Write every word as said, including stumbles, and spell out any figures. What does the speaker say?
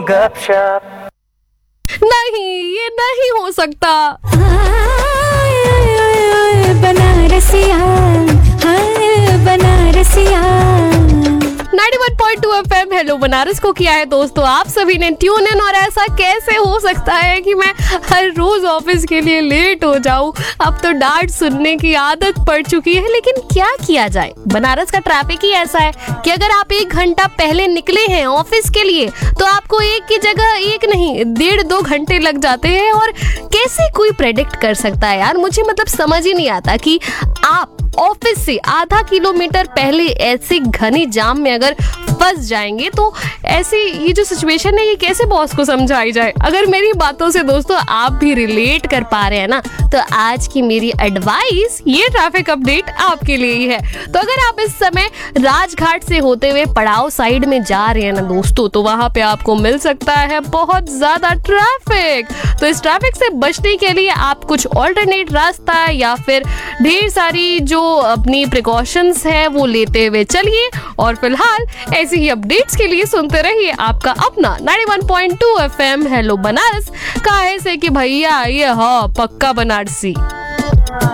गपशप। नहीं, ये नहीं हो सकता। बनारसिया हाय बनारसिया इक्यानवे point two FM hello Banaras को किया है दोस्तों आप सभी ने ट्यून इन। और ऐसा कैसे हो सकता है कि मैं हर रोज ऑफिस के लिए लेट हो जाऊं। अब तो डांट सुनने की आदत पड़ चुकी है, लेकिन क्या किया जाए। बनारस का ट्रैफिक ही ऐसा है कि अगर आप एक घंटा पहले निकले हैं ऑफिस के लिए तो आपको एक की जगह एक नहीं डेढ़ दो घंटे लग जाते हैं। और कैसे कोई प्रेडिक्ट कर सकता है यार, मुझे मतलब समझ ही नहीं आता कि आप ऑफिस से आधा किलोमीटर पहले ऐसे घने जाम में अगर फंस जाएंगे तो ऐसी ये जो सिचुएशन है ये कैसे बॉस को समझाई जाए। अगर मेरी बातों से दोस्तों आप भी रिलेट कर पा रहे हैं ना, तो आज की मेरी एडवाइस ये ट्रैफिक अपडेट आपके लिए ही है। तो अगर आप इस समय राजघाट से होते हुए पड़ाव साइड में जा रहे हैं ना दोस्तों, तो वहां पे आपको मिल सकता है बहुत ज्यादा ट्रैफिक। तो इस ट्रैफिक से बचने के लिए आप कुछ ऑल्टरनेट रास्ता या फिर ढेर सारी जो अपनी प्रिकॉशंस है वो लेते हुए चलिए। और फिलहाल ऐसी ही अपडेट्स के लिए सुनते रहिए आपका अपना इक्यानवे point two FM hello Banaras. काहे से कि भैया ये हाँ पक्का बनारसी।